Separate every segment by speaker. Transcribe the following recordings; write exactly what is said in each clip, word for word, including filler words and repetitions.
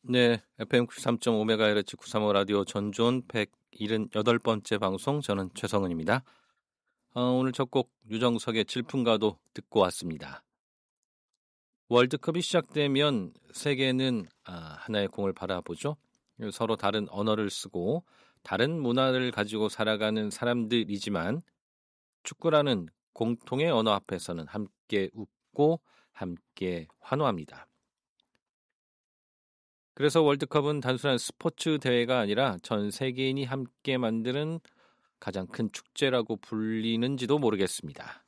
Speaker 1: 네, 에프엠 구십삼 점 오 메가헤르츠 구삼오 라디오 전존 백칠십팔 번째 방송, 저는 최성은입니다. 어, 오늘 첫 곡 유정석의 질풍가도 듣고 왔습니다. 월드컵이 시작되면 세계는 아, 하나의 공을 바라보죠. 서로 다른 언어를 쓰고 다른 문화를 가지고 살아가는 사람들이지만 축구라는 공통의 언어 앞에서는 함께 웃고 함께 환호합니다. 그래서 월드컵은 단순한 스포츠 대회가 아니라 전 세계인이 함께 만드는 가장 큰 축제라고 불리는지도 모르겠습니다.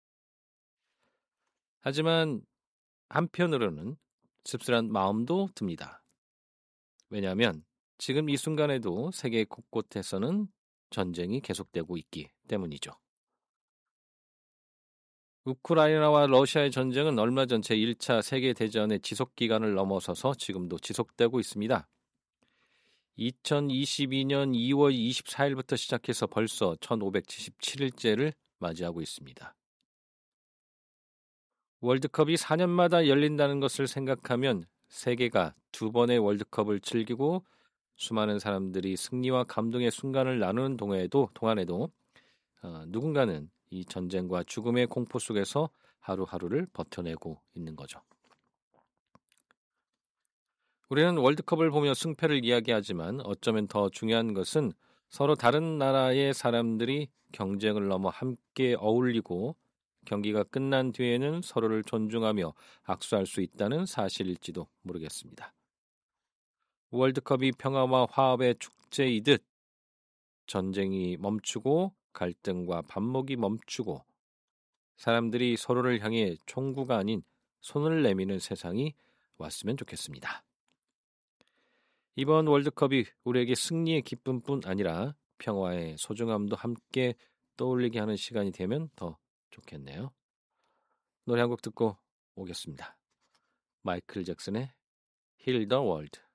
Speaker 1: 하지만 한편으로는 씁쓸한 마음도 듭니다. 왜냐하면 지금 이 순간에도 세계 곳곳에서는 전쟁이 계속되고 있기 때문이죠. 우크라이나와 러시아의 전쟁은 얼마 전 제일 차 세계대전의 지속기간을 넘어서서 지금도 지속되고 있습니다. 이천이십이 년 이월 이십사일부터 시작해서 벌써 천오백칠십칠 일째를 맞이하고 있습니다. 월드컵이 사 년마다 열린다는 것을 생각하면 세계가 두 번의 월드컵을 즐기고 수많은 사람들이 승리와 감동의 순간을 나누는 동안에도, 동안에도 어, 누군가는 이 전쟁과 죽음의 공포 속에서 하루하루를 버텨내고 있는 거죠. 우리는 월드컵을 보며 승패를 이야기하지만 어쩌면 더 중요한 것은 서로 다른 나라의 사람들이 경쟁을 넘어 함께 어울리고 경기가 끝난 뒤에는 서로를 존중하며 악수할 수 있다는 사실일지도 모르겠습니다. 월드컵이 평화와 화합의 축제이듯 전쟁이 멈추고 갈등과 반목이 멈추고 사람들이 서로를 향해 총구가 아닌 손을 내미는 세상이 왔으면 좋겠습니다. 이번 월드컵이 우리에게 승리의 기쁨뿐 아니라 평화의 소중함도 함께 떠올리게 하는 시간이 되면 더 좋겠네요. 노래 한 곡 듣고 오겠습니다. 마이클 잭슨의 Heal the World.